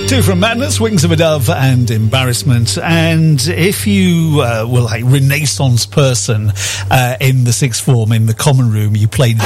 Two from Madness, Wings of a Dove and Embarrassment. And if you were like Renaissance person in the sixth form in the common room, you played